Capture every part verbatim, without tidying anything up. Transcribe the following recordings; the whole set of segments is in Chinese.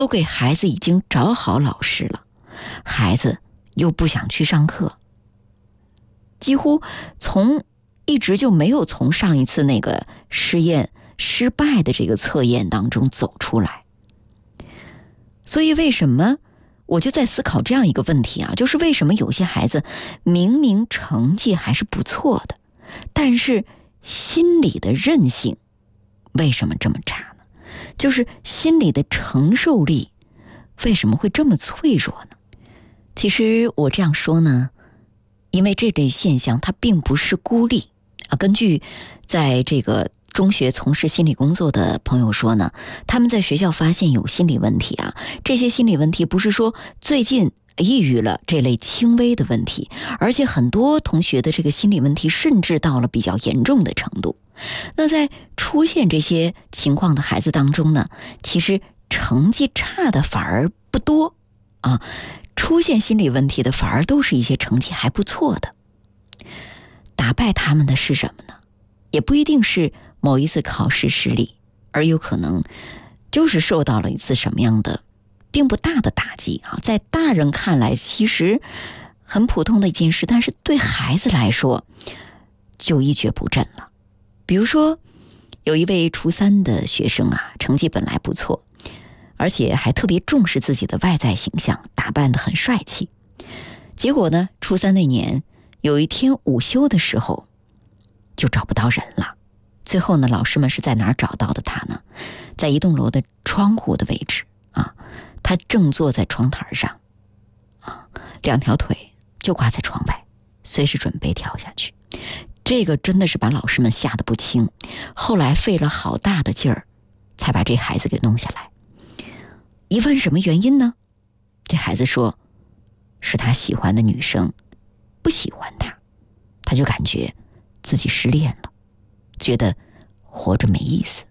都给孩子已经找好老师了，孩子又不想去上课，几乎从一直就没有从上一次那个试验失败的这个测验当中走出来。所以为什么我就在思考这样一个问题啊，就是为什么有些孩子明明成绩还是不错的，但是心理的韧性为什么这么差呢？就是心理的承受力为什么会这么脆弱呢？其实我这样说呢，因为这类现象它并不是孤立啊。根据在这个中学从事心理工作的朋友说呢，他们在学校发现有心理问题啊，这些心理问题不是说最近抑郁了这类轻微的问题，而且很多同学的这个心理问题甚至到了比较严重的程度。那在出现这些情况的孩子当中呢，其实成绩差的反而不多啊，出现心理问题的反而都是一些成绩还不错的。打败他们的是什么呢？也不一定是某一次考试失利，而有可能就是受到了一次什么样的并不大的打击啊，在大人看来其实很普通的一件事，但是对孩子来说就一蹶不振了。比如说有一位初三的学生啊，成绩本来不错，而且还特别重视自己的外在形象，打扮得很帅气。结果呢，初三那年有一天午休的时候就找不到人了。最后呢，老师们是在哪儿找到的他呢？在一栋楼的窗户的位置啊，他正坐在窗台上啊，两条腿就挂在窗外，随时准备跳下去。这个真的是把老师们吓得不轻，后来费了好大的劲儿才把这孩子给弄下来。一问什么原因呢？这孩子说是他喜欢的女生不喜欢他，他就感觉自己失恋了，觉得活着没意思。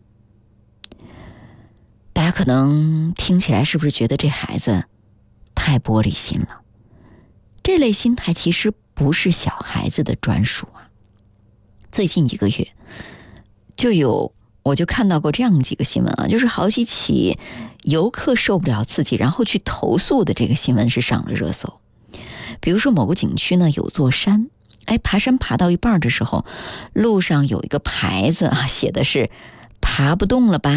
大家可能听起来是不是觉得这孩子太玻璃心了？这类心态其实不是小孩子的专属啊。最近一个月就有我就看到过这样几个新闻啊，就是好几起游客受不了刺激然后去投诉的这个新闻是上了热搜。比如说某个景区呢有座山，哎，爬山爬到一半的时候，路上有一个牌子啊，写的是爬不动了吧，